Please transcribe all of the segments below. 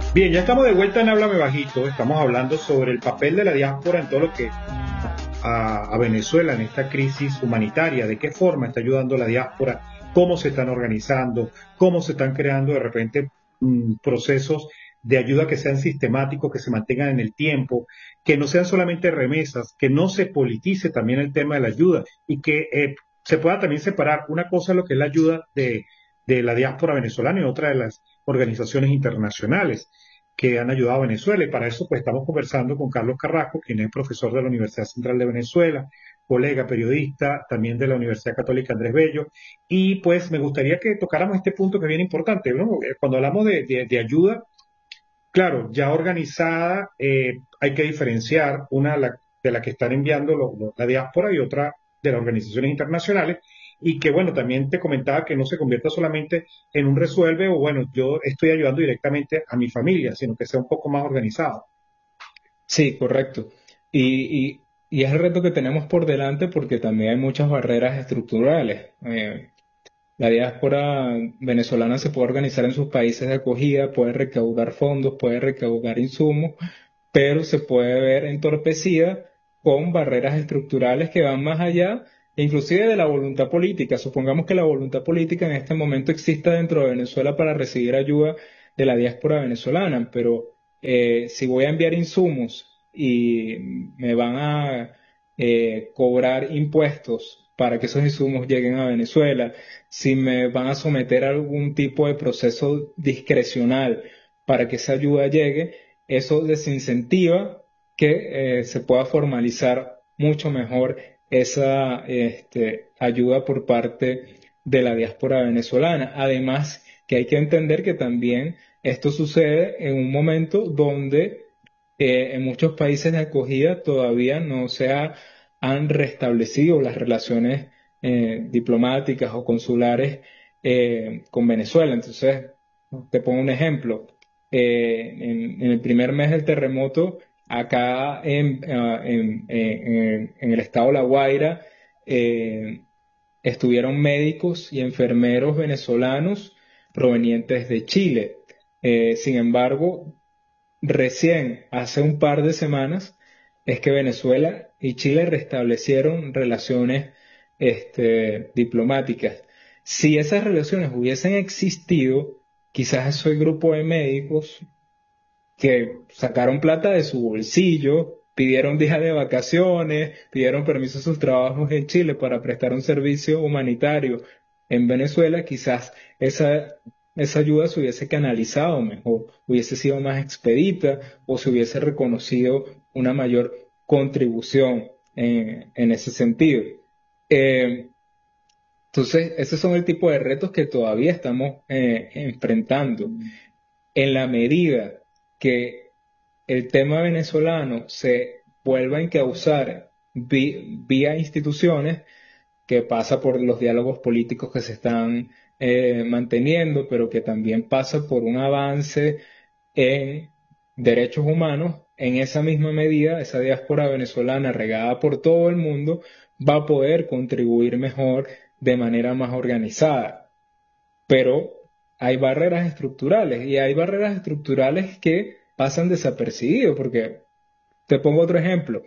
Bien, ya estamos de vuelta en Háblame Bajito. Estamos hablando sobre el papel de la diáspora en todo lo que a Venezuela en esta crisis humanitaria, de qué forma está ayudando la diáspora, cómo se están organizando, cómo se están creando de repente procesos de ayuda que sean sistemáticos, que se mantengan en el tiempo, que no sean solamente remesas, que no se politice también el tema de la ayuda y que se pueda también separar una cosa lo que es la ayuda de la diáspora venezolana y otra de las organizaciones internacionales que han ayudado a Venezuela. Y para eso pues estamos conversando con Carlos Carrasco, quien es profesor de la Universidad Central de Venezuela, colega periodista también de la Universidad Católica Andrés Bello. Y pues me gustaría que tocáramos este punto que es bien importante, ¿no? Cuando hablamos de ayuda, claro, ya organizada, hay que diferenciar una de la que están enviando la diáspora y otra de las organizaciones internacionales. Y que, bueno, también te comentaba que no se convierta solamente en un resuelve o, bueno, yo estoy ayudando directamente a mi familia, sino que sea un poco más organizado. Sí, correcto. Y es el reto que tenemos por delante porque también hay muchas barreras estructurales. La diáspora venezolana se puede organizar en sus países de acogida, puede recaudar fondos, puede recaudar insumos, pero se puede ver entorpecida con barreras estructurales que van más allá, inclusive de la voluntad política. Supongamos que la voluntad política en este momento exista dentro de Venezuela para recibir ayuda de la diáspora venezolana, pero si voy a enviar insumos y me van a cobrar impuestos para que esos insumos lleguen a Venezuela, si me van a someter a algún tipo de proceso discrecional para que esa ayuda llegue, eso desincentiva que se pueda formalizar mucho mejor esa ayuda por parte de la diáspora venezolana. Además, que hay que entender que también esto sucede en un momento donde en muchos países de acogida todavía no han restablecido las relaciones diplomáticas o consulares con Venezuela. Entonces, te pongo un ejemplo. En el primer mes del terremoto, acá en el estado de La Guaira, eh, estuvieron médicos y enfermeros venezolanos provenientes de Chile. Sin embargo, recién hace un par de semanas es que Venezuela y Chile restablecieron relaciones diplomáticas. Si esas relaciones hubiesen existido, quizás ese grupo de médicos que sacaron plata de su bolsillo, pidieron días de vacaciones, pidieron permiso a sus trabajos en Chile para prestar un servicio humanitario en Venezuela, quizás esa ayuda se hubiese canalizado mejor, hubiese sido más expedita o se hubiese reconocido una mayor contribución en ese sentido. Eh, entonces, esos son el tipo de retos que todavía estamos enfrentando. En la medida que el tema venezolano se vuelva a encauzar vía instituciones, que pasa por los diálogos políticos que se están manteniendo, pero que también pasa por un avance en derechos humanos, en esa misma medida, esa diáspora venezolana regada por todo el mundo va a poder contribuir mejor de manera más organizada. Pero hay barreras estructurales y hay barreras estructurales que pasan desapercibidos, porque te pongo otro ejemplo.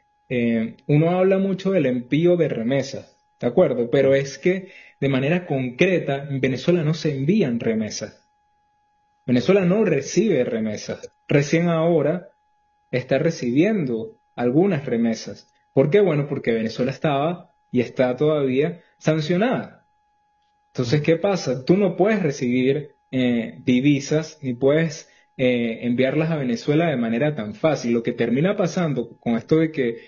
Uno habla mucho del envío de remesas, ¿de acuerdo? Pero es que de manera concreta en Venezuela no se envían remesas. Venezuela no recibe remesas. Recién ahora está recibiendo algunas remesas. ¿Por qué? Bueno, porque Venezuela estaba y está todavía sancionada. Entonces, ¿qué pasa? Tú no puedes recibir divisas ni puedes enviarlas a Venezuela de manera tan fácil. Lo que termina pasando con esto de que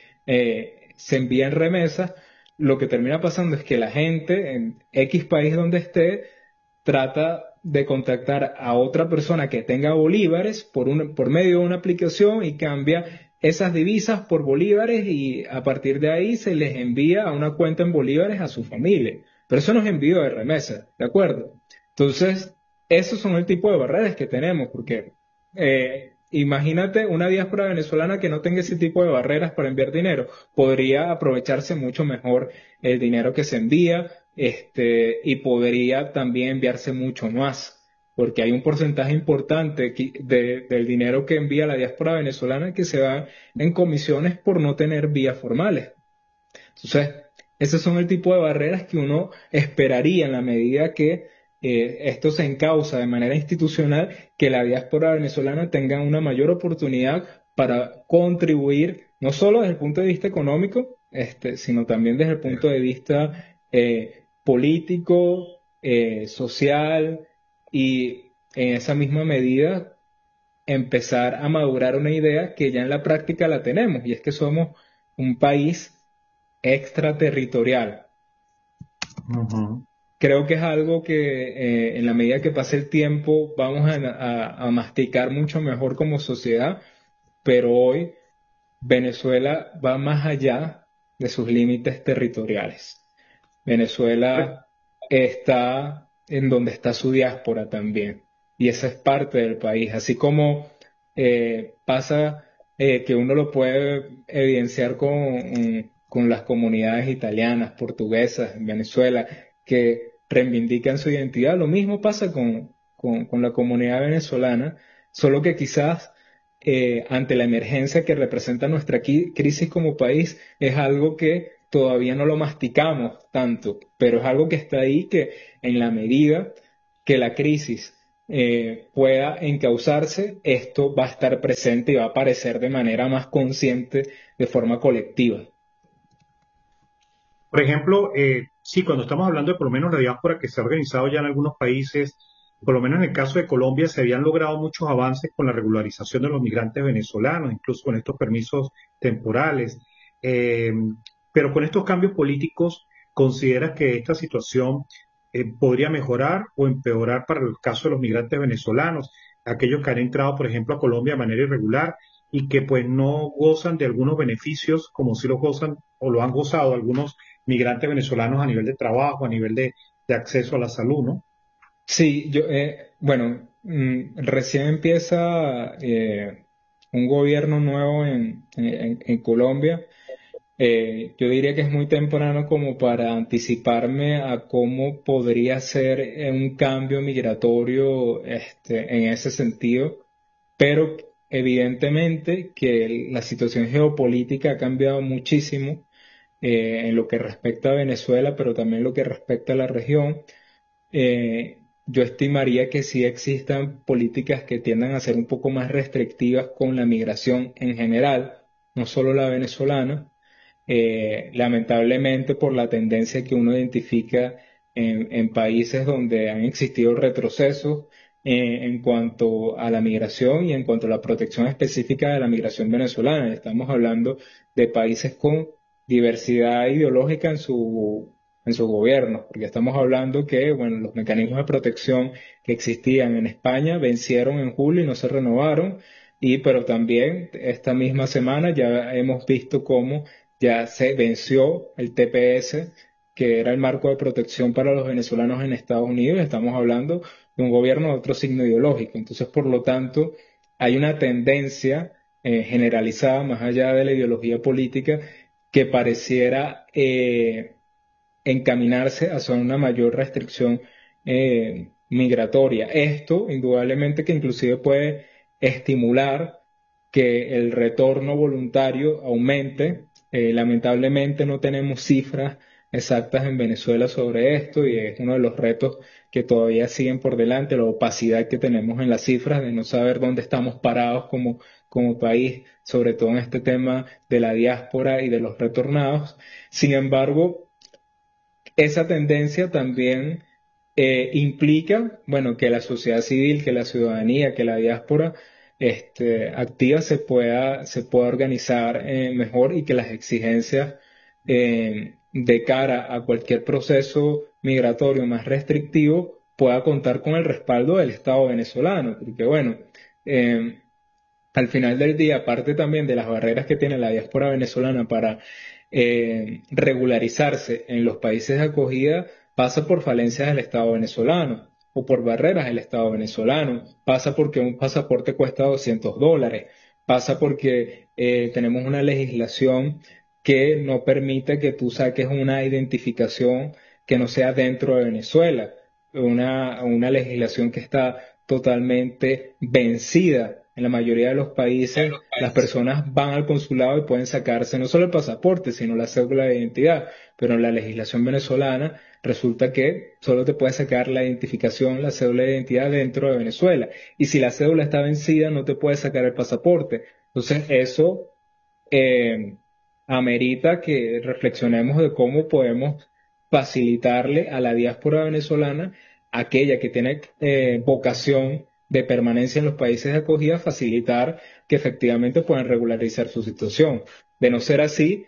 se envían remesas, lo que termina pasando es que la gente en X país donde esté trata de contactar a otra persona que tenga bolívares por medio de una aplicación y cambia esas divisas por bolívares y a partir de ahí se les envía a una cuenta en bolívares a su familia. Pero eso no es envío de remesa, ¿de acuerdo? Entonces, esos son el tipo de barreras que tenemos, porque imagínate una diáspora venezolana que no tenga ese tipo de barreras para enviar dinero, podría aprovecharse mucho mejor el dinero que se envía, y podría también enviarse mucho más. porque hay un porcentaje importante del dinero que envía la diáspora venezolana que se va en comisiones por no tener vías formales. Entonces, esos son el tipo de barreras que uno esperaría en la medida que esto se encausa de manera institucional, que la diáspora venezolana tenga una mayor oportunidad para contribuir, no solo desde el punto de vista económico, sino también desde el punto de vista político, social, y en esa misma medida empezar a madurar una idea que ya en la práctica la tenemos, y es que somos un país extraterritorial. Ujú. Creo que es algo que en la medida que pase el tiempo vamos a masticar mucho mejor como sociedad, pero hoy Venezuela va más allá de sus límites territoriales. Venezuela está en donde está su diáspora también, y esa es parte del país, así como pasa que uno lo puede evidenciar con las comunidades italianas, portuguesas en Venezuela, que reivindican su identidad. Lo mismo pasa con la comunidad venezolana, solo que quizás ante la emergencia que representa nuestra crisis como país, es algo que todavía no lo masticamos tanto, pero es algo que está ahí, que en la medida que la crisis pueda encauzarse, esto va a estar presente y va a aparecer de manera más consciente, de forma colectiva. Por ejemplo, sí, cuando estamos hablando de por lo menos la diáspora que se ha organizado ya en algunos países, por lo menos en el caso de Colombia, se habían logrado muchos avances con la regularización de los migrantes venezolanos, incluso con estos permisos temporales. Eh, pero con estos cambios políticos, ¿consideras que esta situación podría mejorar o empeorar para el caso de los migrantes venezolanos, aquellos que han entrado, por ejemplo, a Colombia de manera irregular y que pues no gozan de algunos beneficios como si los gozan o lo han gozado algunos migrantes venezolanos a nivel de trabajo, a nivel de acceso a la salud, ¿no? Sí, bueno, recién empieza un gobierno nuevo en Colombia. Yo diría que es muy temprano como para anticiparme a cómo podría ser un cambio migratorio en ese sentido, pero evidentemente que la situación geopolítica ha cambiado muchísimo en lo que respecta a Venezuela, pero también en lo que respecta a la región. Yo estimaría que sí existan políticas que tiendan a ser un poco más restrictivas con la migración en general, no solo la venezolana, lamentablemente por la tendencia que uno identifica en países donde han existido retrocesos en cuanto a la migración y en cuanto a la protección específica de la migración venezolana. Estamos hablando de países con diversidad ideológica en sus gobiernos, porque estamos hablando que, bueno, los mecanismos de protección que existían en España vencieron en julio y no se renovaron, pero también esta misma semana ya hemos visto cómo ya se venció el TPS, que era el marco de protección para los venezolanos en Estados Unidos. Estamos hablando de un gobierno de otro signo ideológico. Entonces, por lo tanto, hay una tendencia generalizada, más allá de la ideología política, que pareciera encaminarse hacia una mayor restricción migratoria. Esto, indudablemente, que inclusive puede estimular que el retorno voluntario aumente. Lamentablemente no tenemos cifras exactas en Venezuela sobre esto, y es uno de los retos que todavía siguen por delante, la opacidad que tenemos en las cifras, de no saber dónde estamos parados como país, sobre todo en este tema de la diáspora y de los retornados. Sin embargo, esa tendencia también implica, bueno, que la sociedad civil, que la ciudadanía, que la diáspora activa se pueda organizar mejor, y que las exigencias de cara a cualquier proceso migratorio más restrictivo pueda contar con el respaldo del Estado venezolano, porque bueno, eh, al final del día, aparte también de las barreras que tiene la diáspora venezolana para regularizarse en los países de acogida, pasa por falencias del Estado venezolano o por barreras del Estado venezolano, pasa porque un pasaporte cuesta $200, pasa porque tenemos una legislación que no permite que tú saques una identificación que no sea dentro de Venezuela. una legislación que está totalmente vencida. En la mayoría de los países, las personas van al consulado y pueden sacarse no solo el pasaporte, sino la cédula de identidad. Pero en la legislación venezolana resulta que solo te puedes sacar la identificación, la cédula de identidad dentro de Venezuela. Y si la cédula está vencida, no te puedes sacar el pasaporte. Entonces, eso eh, amerita que reflexionemos de cómo podemos facilitarle a la diáspora venezolana, aquella que tiene vocación de permanencia en los países de acogida, facilitar que efectivamente puedan regularizar su situación. De no ser así,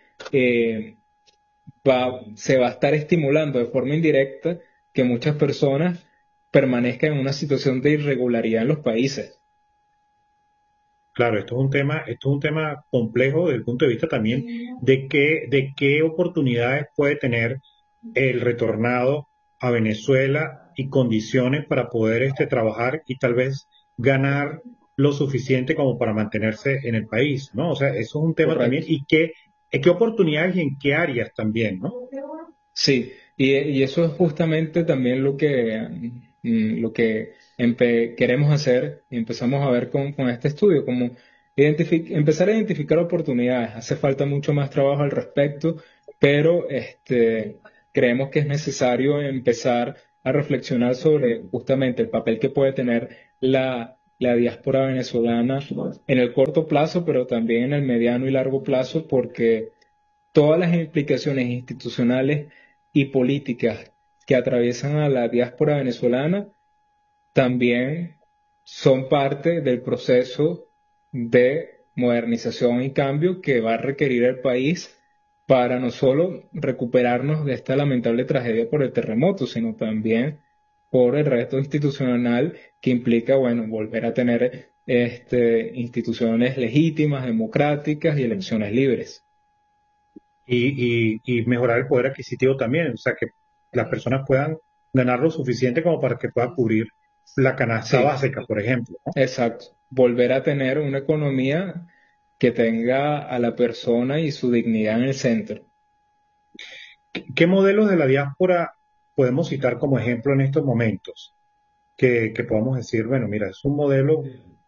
se va a estar estimulando de forma indirecta que muchas personas permanezcan en una situación de irregularidad en los países. Claro, esto es un tema complejo desde el punto de vista también de qué oportunidades puede tener el retornado a Venezuela y condiciones para poder trabajar y tal vez ganar lo suficiente como para mantenerse en el país, ¿no? O sea, eso es un tema también Correcto. y qué oportunidades y en qué áreas también, ¿no? Sí, y eso es justamente también lo que queremos hacer y empezamos a ver con este estudio, como empezar a identificar oportunidades. Hace falta mucho más trabajo al respecto, pero creemos que es necesario empezar a reflexionar sobre justamente el papel que puede tener la diáspora venezolana en el corto plazo, pero también en el mediano y largo plazo, porque todas las implicaciones institucionales y políticas que atraviesan a la diáspora venezolana también son parte del proceso de modernización y cambio que va a requerir el país para no solo recuperarnos de esta lamentable tragedia por el terremoto, sino también por el resto institucional que implica, bueno, volver a tener instituciones legítimas, democráticas y elecciones libres. Y mejorar el poder adquisitivo también, o sea, que las personas puedan ganar lo suficiente como para que pueda cubrir la canasta Sí, básica, por ejemplo, ¿no? exacto. Volver a tener una economía que tenga a la persona y su dignidad en el centro. ¿Qué modelos de la diáspora podemos citar como ejemplo en estos momentos? Que podamos decir, bueno, mira, es un modelo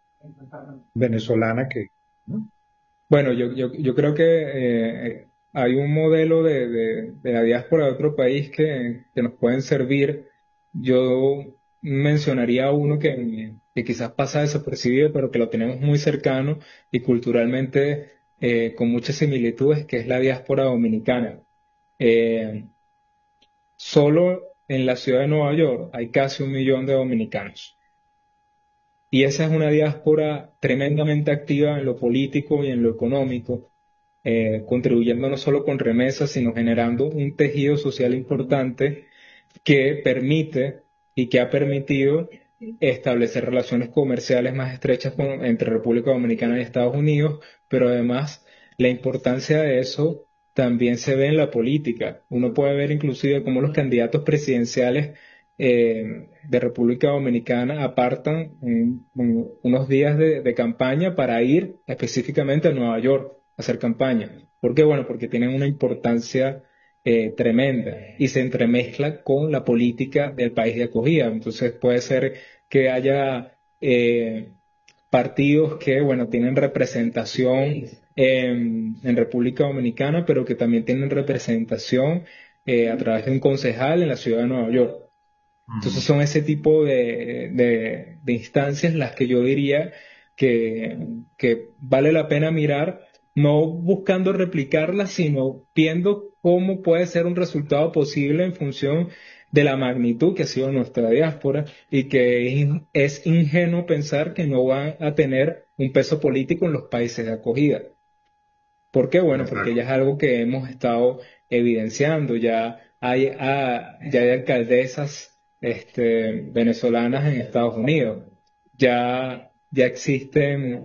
venezolana que, ¿no? Bueno, yo creo que hay un modelo de la diáspora de otro país que nos pueden servir. Yo mencionaría uno que quizás pasa desapercibido, pero que lo tenemos muy cercano y culturalmente con muchas similitudes, que es la diáspora dominicana. Eh, Solo en la ciudad de Nueva York hay casi 1 millón de dominicanos. Y esa es una diáspora tremendamente activa en lo político y en lo económico, contribuyendo no solo con remesas, sino generando un tejido social importante que permite y que ha permitido establecer relaciones comerciales más estrechas entre República Dominicana y Estados Unidos, pero además la importancia de eso también se ve en la política. Uno puede ver inclusive cómo los candidatos presidenciales de República Dominicana apartan unos días de campaña para ir específicamente a Nueva York a hacer campaña. ¿Por qué? Bueno, porque tienen una importancia tremenda y se entremezcla con la política del país de acogida. Entonces puede ser que haya partidos que, bueno, tienen representación en República Dominicana, pero que también tienen representación a través de un concejal en la ciudad de Nueva York. Entonces Mm. son ese tipo de instancias las que yo diría que vale la pena mirar, no buscando replicarlas, sino viendo cómo puede ser un resultado posible en función de la magnitud que ha sido nuestra diáspora y que es ingenuo pensar que no van a tener un peso político en los países de acogida. ¿Por qué? Bueno, porque ya es algo que hemos estado evidenciando. Ya hay alcaldesas venezolanas en Estados Unidos. Ya existen.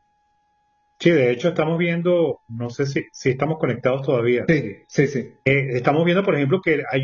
Sí, de hecho estamos viendo, no sé si estamos conectados todavía. Sí, sí, sí. Estamos viendo, por ejemplo, que hay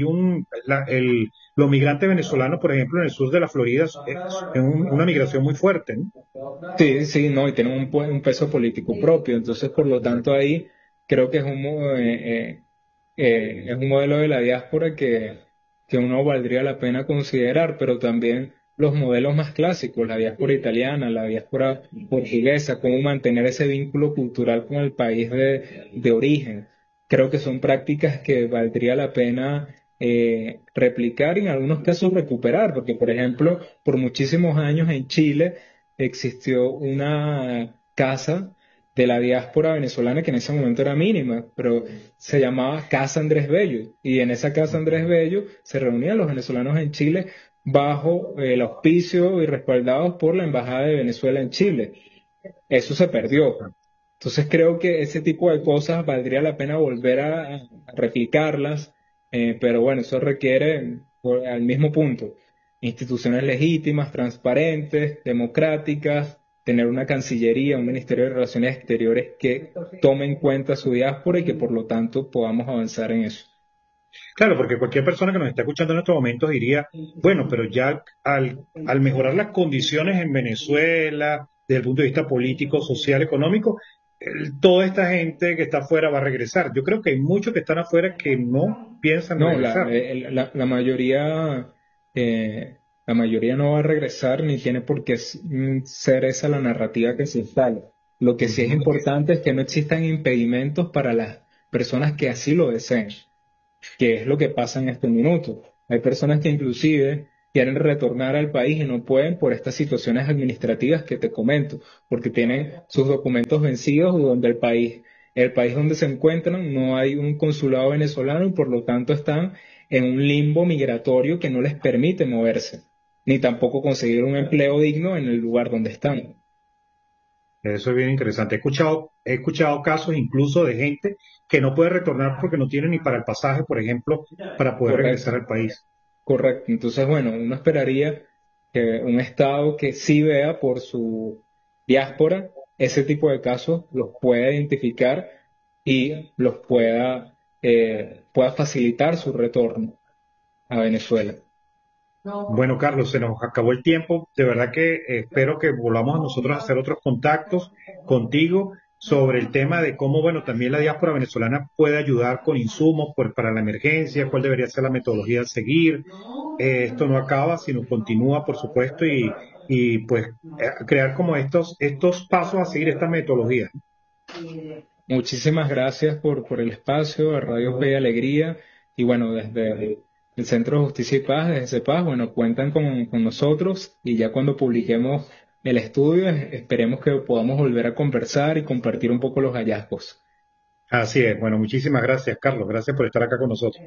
los migrantes venezolanos, por ejemplo, en el sur de la Florida, es una migración muy fuerte, ¿no? Sí, sí, no, y tienen un peso político propio. Entonces, por lo tanto, ahí creo que es un modelo de la diáspora que uno valdría la pena considerar, pero también los modelos más clásicos, la diáspora italiana, la diáspora portuguesa, cómo mantener ese vínculo cultural con el país de origen. Creo que son prácticas que valdría la pena replicar y en algunos casos recuperar, porque por ejemplo, por muchísimos años en Chile existió una casa de la diáspora venezolana que en ese momento era mínima, pero se llamaba Casa Andrés Bello, y en esa Casa Andrés Bello se reunían los venezolanos en Chile bajo el auspicio y respaldados por la Embajada de Venezuela en Chile. Eso se perdió. Entonces creo que ese tipo de cosas valdría la pena volver a replicarlas, pero bueno, eso requiere, al mismo punto, instituciones legítimas, transparentes, democráticas, tener una Cancillería, un Ministerio de Relaciones Exteriores que tome en cuenta su diáspora y que por lo tanto podamos avanzar en eso. Claro, porque cualquier persona que nos está escuchando en estos momentos diría, bueno, pero ya al mejorar las condiciones en Venezuela, desde el punto de vista político, social, económico, toda esta gente que está afuera va a regresar. Yo creo que hay muchos que están afuera que no piensan regresar. La mayoría no va a regresar ni tiene por qué ser esa la narrativa que se instala. Lo que sí es importante es que no existan impedimentos para las personas que así lo deseen, que es lo que pasa en este minuto. Hay personas que inclusive quieren retornar al país y no pueden por estas situaciones administrativas que te comento, porque tienen sus documentos vencidos y donde el país donde se encuentran no hay un consulado venezolano y por lo tanto están en un limbo migratorio que no les permite moverse, ni tampoco conseguir un empleo digno en el lugar donde están. Eso es bien interesante. He escuchado casos incluso de gente que no puede retornar porque no tiene ni para el pasaje, por ejemplo, para poder regresar al país. Correcto. Entonces, bueno, uno esperaría que un Estado que sí vea por su diáspora ese tipo de casos los pueda identificar y los pueda facilitar su retorno a Venezuela. Bueno, Carlos, se nos acabó el tiempo. De verdad que espero que volvamos a nosotros a hacer otros contactos contigo sobre el tema de cómo, bueno, también la diáspora venezolana puede ayudar con insumos para la emergencia, cuál debería ser la metodología a seguir. Esto no acaba, sino continúa, por supuesto, y pues crear como estos pasos a seguir esta metodología. Muchísimas gracias por el espacio, a Radio Fe y Alegría, y bueno, desde el Centro de Justicia y Paz, desde CEPAZ, bueno, cuentan con nosotros, y ya cuando publiquemos el estudio, esperemos que podamos volver a conversar y compartir un poco los hallazgos. Así es. Bueno, muchísimas gracias, Carlos. Gracias por estar acá con nosotros.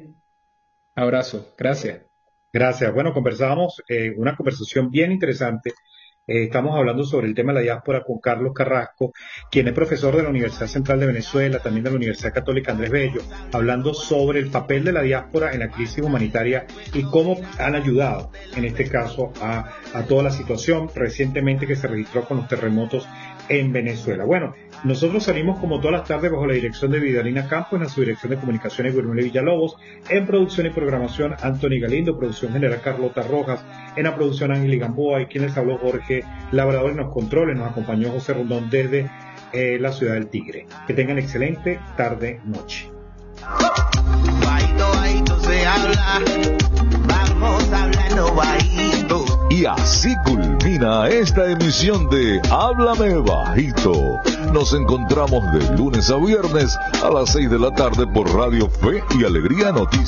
Abrazo. Gracias. Gracias. Bueno, conversábamos una conversación bien interesante. Estamos hablando sobre el tema de la diáspora con Carlos Carrasco, quien es profesor de la Universidad Central de Venezuela, también de la Universidad Católica Andrés Bello, hablando sobre el papel de la diáspora en la crisis humanitaria y cómo han ayudado, en este caso, a toda la situación recientemente que se registró con los terremotos en Venezuela. Bueno, nosotros salimos como todas las tardes bajo la dirección de Vidalina Campos, en la subdirección de comunicaciones Guillermo Villalobos, en producción y programación Anthony Galindo, producción general Carlota Rojas, en la producción Ángel Gamboa y quien les habló Jorge Labrador en los controles, nos acompañó José Rondón desde la ciudad del Tigre. Que tengan excelente tarde, noche. Y así culmina esta emisión de Háblame Bajito. Nos encontramos de lunes a viernes a las 6 de la tarde por Radio Fe y Alegría Noticias.